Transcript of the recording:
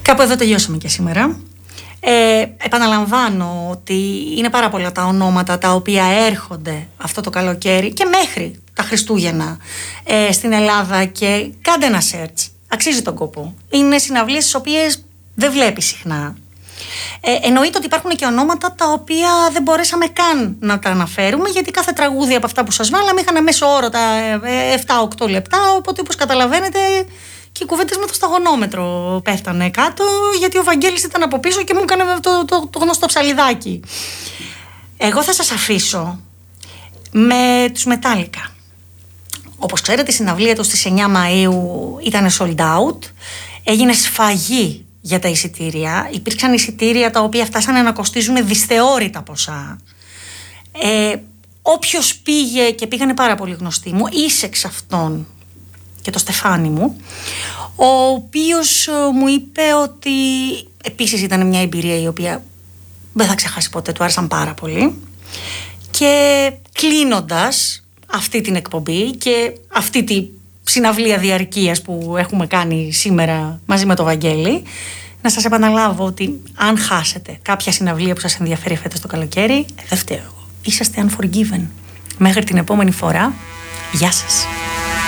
Κάπου εδώ τελειώσαμε και σήμερα. Επαναλαμβάνω ότι είναι πάρα πολλά τα ονόματα τα οποία έρχονται αυτό το καλοκαίρι και μέχρι τα Χριστούγεννα στην Ελλάδα, και κάντε ένα search. Αξίζει τον κόπο. Είναι συναυλίες τις οποίες δεν βλέπει συχνά. Εννοείται ότι υπάρχουν και ονόματα τα οποία δεν μπορέσαμε καν να τα αναφέρουμε, γιατί κάθε τραγούδι από αυτά που σας βάλαμε είχαν μέσο όρο τα 7-8 λεπτά, οπότε όπως καταλαβαίνετε και οι κουβέντες με το σταγονόμετρο πέφτανε κάτω, γιατί ο Βαγγέλης ήταν από πίσω και μου έκανε το γνωστό ψαλιδάκι. Εγώ θα σας αφήσω με τους Metallica. Όπως ξέρετε, η συναυλία του στις 9 Μαΐου ήταν sold out. Έγινε σφαγή για τα εισιτήρια. Υπήρξαν εισιτήρια τα οποία φτάσανε να κοστίζουν δυσθεώρητα ποσά. Όποιος πήγε, και πήγανε πάρα πολύ γνωστοί μου, Ίσεξ αυτόν και το Στεφάνι μου, ο οποίος μου είπε ότι επίσης ήταν μια εμπειρία η οποία δεν θα ξεχάσει ποτέ, του άρεσαν πάρα πολύ. Και κλείνοντας αυτή την εκπομπή και αυτή τη συναυλία διαρκείας που έχουμε κάνει σήμερα μαζί με το Βαγγέλη, να σας επαναλάβω ότι αν χάσετε κάποια συναυλία που σας ενδιαφέρει φέτος το καλοκαίρι, δεν φταίω εγώ. Είσαστε unforgiven. Μέχρι την επόμενη φορά, γεια σας.